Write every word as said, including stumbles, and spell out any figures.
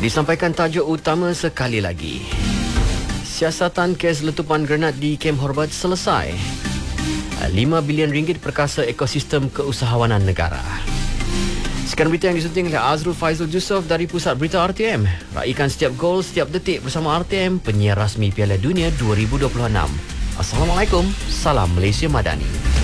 Disampaikan tajuk utama sekali lagi. Siasatan kes letupan granat di Kem Horbat selesai. lima bilion ringgit perkasa ekosistem keusahawanan negara. Sekian berita yang disunting oleh Azrul Faizul Yusof dari Pusat Berita R T M. Raikan setiap gol, setiap detik bersama R T M, penyiar rasmi Piala Dunia dua ribu dua puluh enam. Assalamualaikum, salam Malaysia Madani.